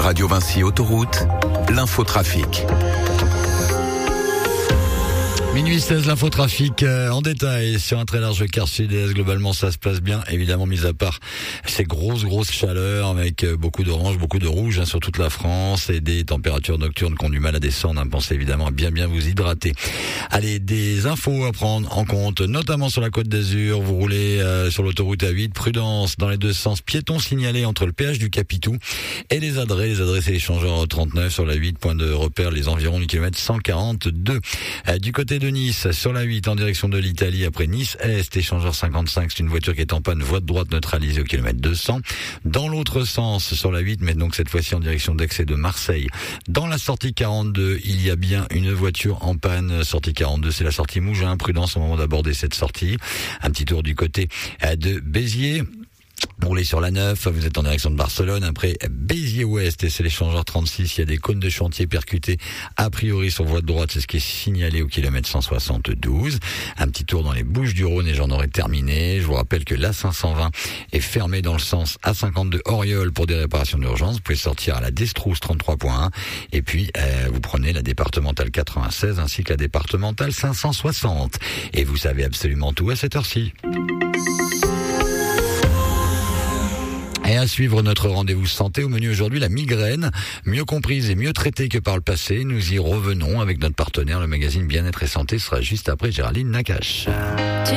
Radio Vinci Autoroute, l'infotrafic. Minuit 16, l'infotrafic en détail sur un très large quart sud-est. Globalement, ça se passe bien, évidemment, mis à part ces grosses chaleurs avec beaucoup d'orange, beaucoup de rouge sur toute la France et des températures nocturnes qui ont du mal à descendre. Pensez évidemment à bien vous hydrater. Allez, des infos à prendre en compte, notamment sur la Côte d'Azur. Vous roulez sur l'autoroute A8, prudence dans les deux sens. Piétons signalés entre le péage du Capitou et les adresses. Les adresses et l'échangeur 39 sur la 8, point de repère les environs du kilomètre 142. Du côté de Nice, sur la 8 en direction de l'Italie, après Nice-Est, échangeur 55, c'est une voiture qui est en panne, voie de droite neutralisée au kilomètre 200. Dans l'autre sens, sur la 8, mais donc cette fois-ci en direction d'Aix et de Marseille, dans la sortie 42, il y a bien une voiture en panne. Sortie 42, c'est la sortie Mougins, prudence au moment d'aborder cette sortie. Un petit tour du côté de Béziers. Vous roulez sur la 9, vous êtes en direction de Barcelone, après Béziers-Ouest, et c'est l'échangeur 36, il y a des cônes de chantier percutés, a priori sur voie de droite, c'est ce qui est signalé au kilomètre 172. Un petit tour dans les Bouches-du-Rhône et j'en aurai terminé. Je vous rappelle que l'A520 est fermée dans le sens A52 Oriol pour des réparations d'urgence. Vous pouvez sortir à la Destrousse 33.1, et puis vous prenez la départementale 96 ainsi que la départementale 560. Et vous savez absolument tout à cette heure-ci. Et à suivre notre rendez-vous santé, au menu aujourd'hui, la migraine, mieux comprise et mieux traitée que par le passé. Nous y revenons avec notre partenaire, le magazine Bien-être et Santé. Ce sera juste après Géraldine Nakache.